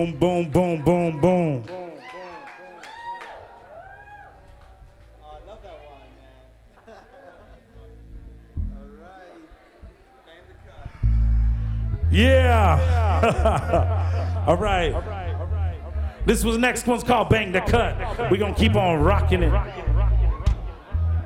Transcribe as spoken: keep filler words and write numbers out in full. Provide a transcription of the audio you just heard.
Boom, boom, boom, boom, boom. Yeah. All right. This was the next one's called Bang the Cut. We're going to keep on rocking it.